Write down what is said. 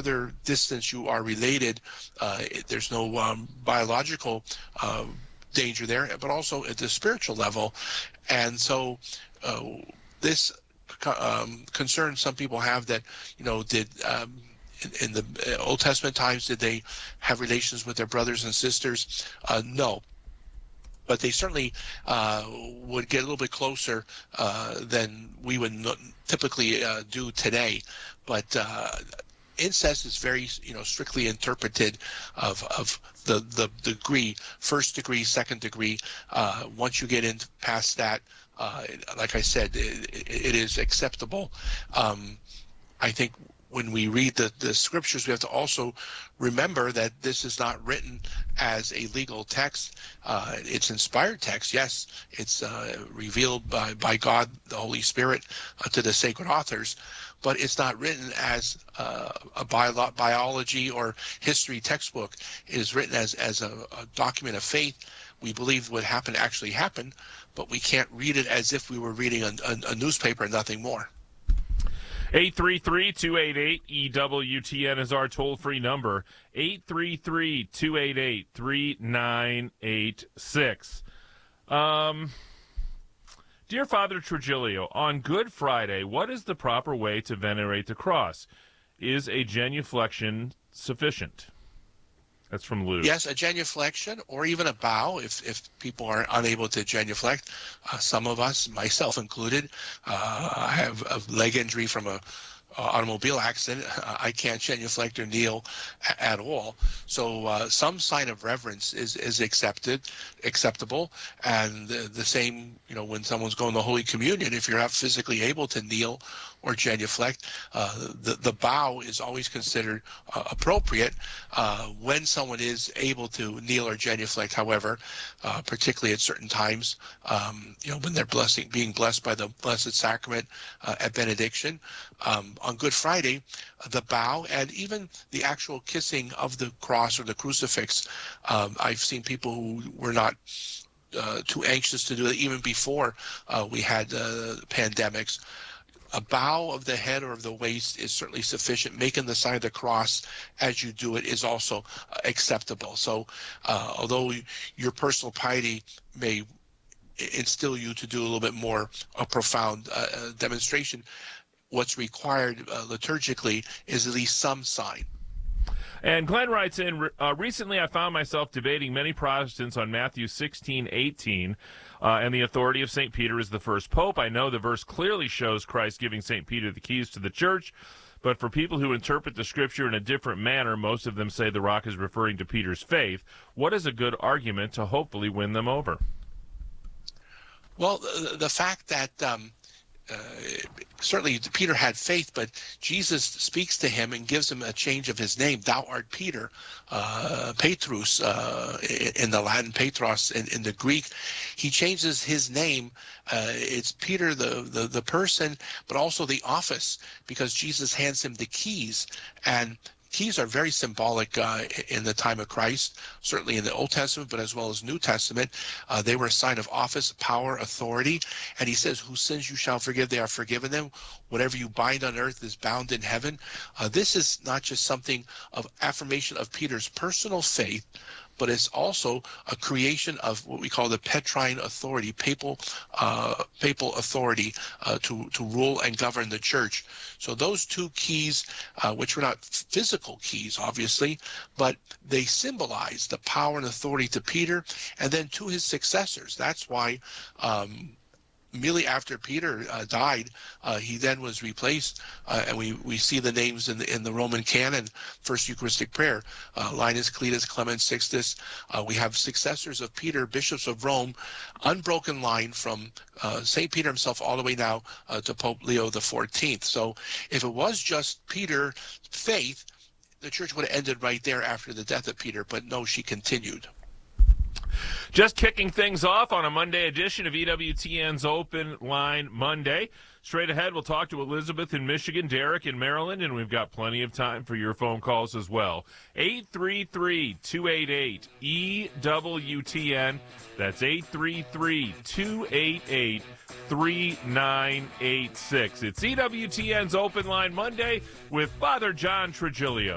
further distance you are related, there's no biological danger there, but also at the spiritual level. And so this concern some people have that, did in the Old Testament times, did they have relations with their brothers and sisters? No. But they certainly would get a little bit closer than we would typically do today. But incest is very, strictly interpreted of the degree, first degree, second degree. Once you get in past that, like I said, it is acceptable. I think when we read the scriptures, we have to also remember that this is not written as a legal text. It's inspired text, yes. It's revealed by God, the Holy Spirit, to the sacred authors, but it's not written as a biology or history textbook. It is written as a document of faith. We believe what happened actually happened, but we can't read it as if we were reading a newspaper and nothing more. 833-288-EWTN is our toll-free number, 833-288-3986. Dear Father Trigilio, on Good Friday, what is the proper way to venerate the cross? Is a genuflection sufficient? That's from Lou. Yes, a genuflection or even a bow if people are unable to genuflect. Some of us, myself included, I have a leg injury from a automobile accident. I can't genuflect or kneel at all. So some sign of reverence is acceptable. And the same, when someone's going to Holy Communion, if you're not physically able to kneel or genuflect, the bow is always considered appropriate. When someone is able to kneel or genuflect, however, particularly at certain times, when they're being blessed by the Blessed Sacrament at benediction, on Good Friday, the bow and even the actual kissing of the cross or the crucifix. I've seen people who were not too anxious to do it even before we had pandemics. A bow of the head or of the waist is certainly sufficient. Making the sign of the cross as you do it is also acceptable. So although your personal piety may instill you to do a little bit more profound demonstration, what's required liturgically is at least some sign. And Glenn writes in, recently I found myself debating many Protestants on Matthew 16:18, and the authority of St. Peter as the first pope. I know the verse clearly shows Christ giving St. Peter the keys to the church, but for people who interpret the scripture in a different manner, most of them say the rock is referring to Peter's faith. What is a good argument to hopefully win them over? Well, the fact that certainly Peter had faith, but Jesus speaks to him and gives him a change of his name. Thou art Peter, Petrus in the Latin, Petros in the Greek. He changes his name. It's Peter, the person, but also the office, because Jesus hands him the keys. And keys are very symbolic in the time of Christ, certainly in the Old Testament, but as well as New Testament. They were a sign of office, power, authority. And he says, whose sins you shall forgive, they are forgiven them. Whatever you bind on earth is bound in heaven. This is not just something of affirmation of Peter's personal faith, but it's also a creation of what we call the Petrine authority, papal authority to rule and govern the church. So those two keys, which were not physical keys, obviously, but they symbolize the power and authority to Peter and then to his successors. That's why immediately after Peter died, he then was replaced, and we see the names in the Roman canon, First Eucharistic Prayer, Linus, Cletus, Clement, Sixtus. We have successors of Peter, bishops of Rome, unbroken line from St. Peter himself all the way now to Pope Leo XIV. So if it was just Peter's faith, the church would have ended right there after the death of Peter, but no, she continued. Just kicking things off on a Monday edition of EWTN's Open Line Monday. Straight ahead, we'll talk to Elizabeth in Michigan, Derek in Maryland, and we've got plenty of time for your phone calls as well. 833-288-EWTN. That's 833-288-3986. It's EWTN's Open Line Monday with Father John Trigilio.